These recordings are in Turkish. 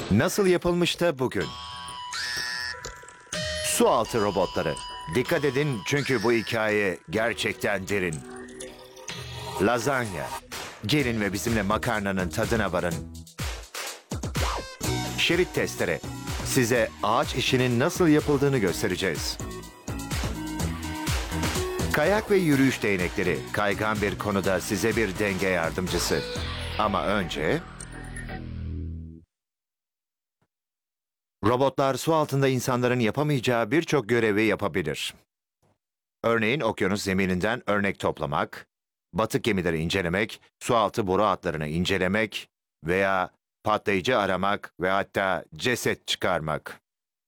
Nasıl yapılmış da bugün? Sualtı robotları. Dikkat edin çünkü bu hikaye gerçekten derin. Lazanya. Gelin ve bizimle makarnanın tadına varın. Şerit testere. Size ağaç işinin nasıl yapıldığını göstereceğiz. Kayak ve yürüyüş değnekleri. Kaygan bir konuda size bir denge yardımcısı. Ama önce... Robotlar su altında insanların yapamayacağı birçok görevi yapabilir. Örneğin okyanus zemininden örnek toplamak, batık gemileri incelemek, sualtı boru hatlarını incelemek veya patlayıcı aramak ve hatta ceset çıkarmak.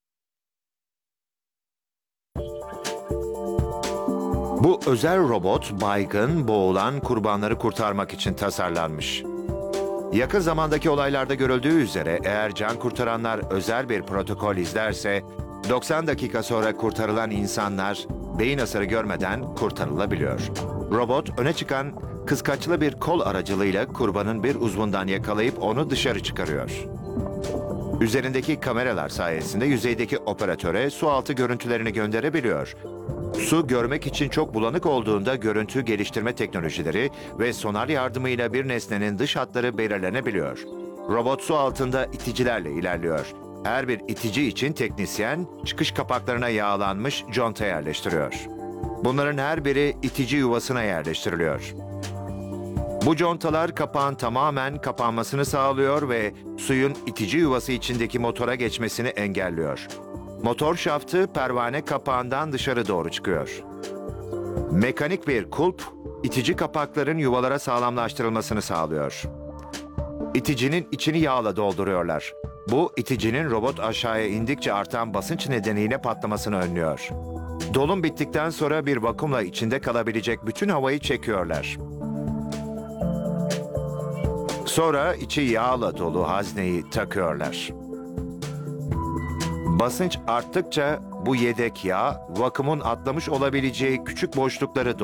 Bu özel robot baygın, boğulan kurbanları kurtarmak için tasarlanmış. Yakın zamandaki olaylarda görüldüğü üzere eğer can kurtaranlar özel bir protokol izlerse 90 dakika sonra kurtarılan insanlar beyin hasarı görmeden kurtarılabiliyor. Robot öne çıkan kıskaçlı bir kol aracılığıyla kurbanın bir uzvundan yakalayıp onu dışarı çıkarıyor. Üzerindeki kameralar sayesinde yüzeydeki operatöre sualtı görüntülerini gönderebiliyor. Su görmek için çok bulanık olduğunda görüntü geliştirme teknolojileri ve sonar yardımıyla bir nesnenin dış hatları belirlenebiliyor. Robot su altında iticilerle ilerliyor. Her bir itici için teknisyen çıkış kapaklarına yağlanmış conta yerleştiriyor. Bunların her biri itici yuvasına yerleştiriliyor. Bu contalar kapağın tamamen kapanmasını sağlıyor ve suyun itici yuvası içindeki motora geçmesini engelliyor. Motor şaftı pervane kapağından dışarı doğru çıkıyor. Mekanik bir kulp, itici kapakların yuvalara sağlamlaştırılmasını sağlıyor. İticinin içini yağla dolduruyorlar. Bu, iticinin robot aşağıya indikçe artan basınç nedeniyle patlamasını önlüyor. Dolum bittikten sonra bir vakumla içinde kalabilecek bütün havayı çekiyorlar. Sonra içi yağla dolu hazneyi takıyorlar. Basınç arttıkça bu yedek yağ vakumun atlamış olabileceği küçük boşlukları